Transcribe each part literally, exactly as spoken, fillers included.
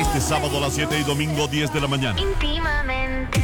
Este sábado a las siete y domingo diez de la mañana. Íntimamente.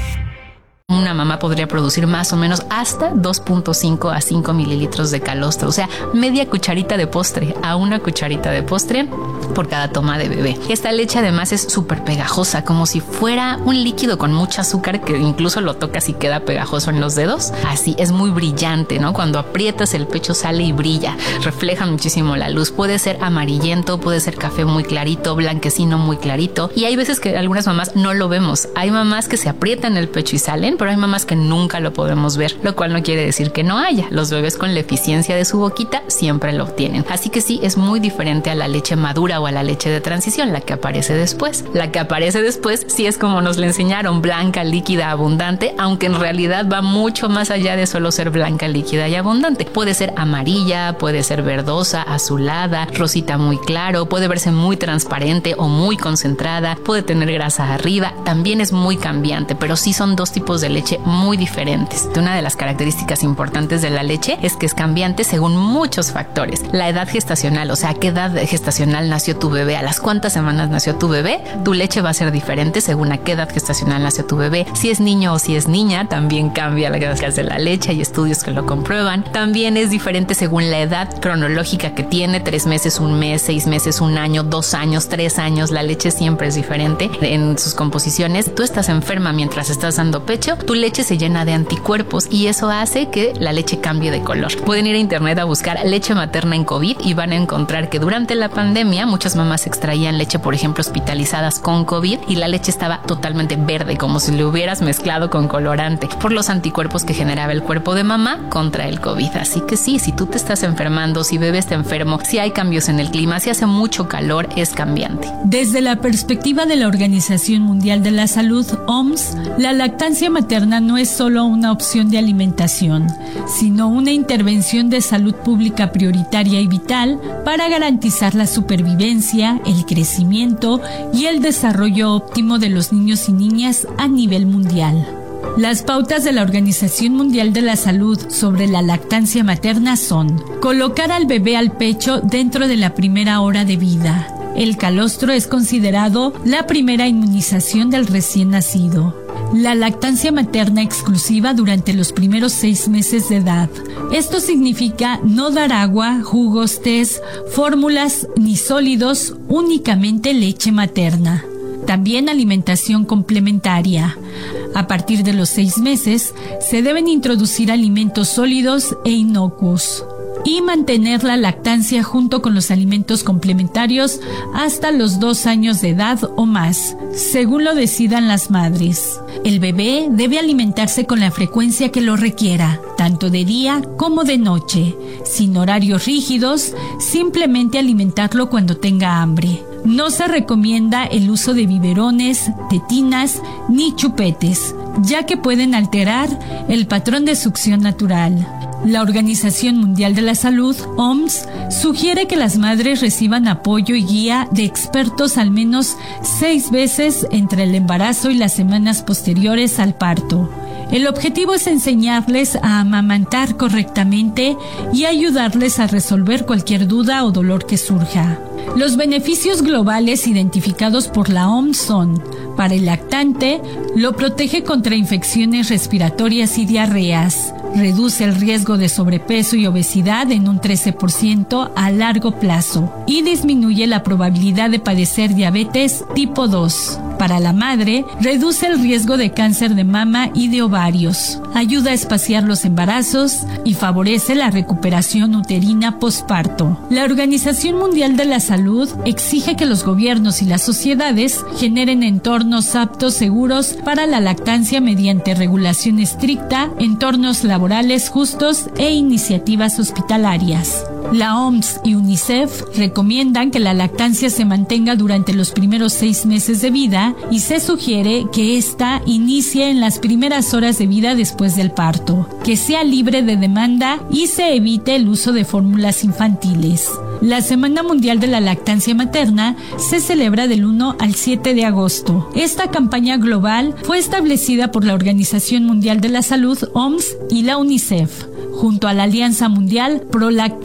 Una mamá podría producir más o menos hasta dos punto cinco a cinco mililitros de calostro, o sea, media cucharita de postre a una cucharita de postre por cada toma de bebé. Esta leche además es súper pegajosa, como si fuera un líquido con mucho azúcar que incluso lo tocas y queda pegajoso en los dedos. Así, es muy brillante, ¿no? Cuando aprietas el pecho sale y brilla, refleja muchísimo la luz. Puede ser amarillento, puede ser café muy clarito, blanquecino muy clarito, y hay veces que algunas mamás no lo vemos. Hay mamás que se aprietan el pecho y salen, pero hay mamás que nunca lo podemos ver, lo cual no quiere decir que no haya. Los bebés con la eficiencia de su boquita siempre lo obtienen. Así que sí, es muy diferente a la leche madura o a la leche de transición, la que aparece después. La que aparece después sí es como nos la enseñaron, blanca, líquida, abundante, aunque en realidad va mucho más allá de solo ser blanca, líquida y abundante. Puede ser amarilla, puede ser verdosa, azulada, rosita muy claro, puede verse muy transparente o muy concentrada, puede tener grasa arriba, también es muy cambiante, pero sí son dos tipos de leche muy diferentes. Una de las características importantes de la leche es que es cambiante según muchos factores. La edad gestacional, o sea, a qué edad gestacional nació tu bebé, a las cuántas semanas nació tu bebé, tu leche va a ser diferente según a qué edad gestacional nació tu bebé. Si es niño o si es niña, también cambia la edad de la leche, hay estudios que lo comprueban. También es diferente según la edad cronológica que tiene, tres meses, un mes, seis meses, un año, dos años, tres años. La leche siempre es diferente en sus composiciones. Tú estás enferma mientras estás dando pecho, tu leche se llena de anticuerpos y eso hace que la leche cambie de color. Pueden ir a internet a buscar leche materna en COVID y van a encontrar que durante la pandemia muchas mamás extraían leche, por ejemplo, hospitalizadas con COVID, y la leche estaba totalmente verde, como si lo hubieras mezclado con colorante, por los anticuerpos que generaba el cuerpo de mamá contra el COVID. Así que sí, si tú te estás enfermando, si bebé está enfermo, si hay cambios en el clima, si hace mucho calor, es cambiante. Desde la perspectiva de la Organización Mundial de la Salud, O M S, la lactancia materna no es solo una opción de alimentación, sino una intervención de salud pública prioritaria y vital para garantizar la supervivencia, el crecimiento y el desarrollo óptimo de los niños y niñas a nivel mundial. Las pautas de la Organización Mundial de la Salud sobre la lactancia materna son: colocar al bebé al pecho dentro de la primera hora de vida. El calostro es considerado la primera inmunización del recién nacido. La lactancia materna exclusiva durante los primeros seis meses de edad. Esto significa no dar agua, jugos, tés, fórmulas ni sólidos, únicamente leche materna. También alimentación complementaria. A partir de los seis meses, se deben introducir alimentos sólidos e inocuos y mantener la lactancia junto con los alimentos complementarios hasta los dos años de edad o más, según lo decidan las madres. El bebé debe alimentarse con la frecuencia que lo requiera, tanto de día como de noche, sin horarios rígidos, simplemente alimentarlo cuando tenga hambre. No se recomienda el uso de biberones, tetinas ni chupetes, ya que pueden alterar el patrón de succión natural. La Organización Mundial de la Salud, O M S, sugiere que las madres reciban apoyo y guía de expertos al menos seis veces entre el embarazo y las semanas posteriores al parto. El objetivo es enseñarles a amamantar correctamente y ayudarles a resolver cualquier duda o dolor que surja. Los beneficios globales identificados por la O M S son: para el lactante, lo protege contra infecciones respiratorias y diarreas, reduce el riesgo de sobrepeso y obesidad en un trece por ciento a largo plazo y disminuye la probabilidad de padecer diabetes tipo dos. Para la madre, reduce el riesgo de cáncer de mama y de ovarios, ayuda a espaciar los embarazos y favorece la recuperación uterina posparto. La Organización Mundial de la Salud exige que los gobiernos y las sociedades generen entornos aptos seguros para la lactancia mediante regulación estricta, entornos laborales justos e iniciativas hospitalarias. La O M S y UNICEF recomiendan que la lactancia se mantenga durante los primeros seis meses de vida y se sugiere que ésta inicie en las primeras horas de vida después del parto, que sea libre de demanda y se evite el uso de fórmulas infantiles. La Semana Mundial de la Lactancia Materna se celebra del uno al siete de agosto. Esta campaña global fue establecida por la Organización Mundial de la Salud, O M S, y la UNICEF, junto a la Alianza Mundial Pro Lactancia.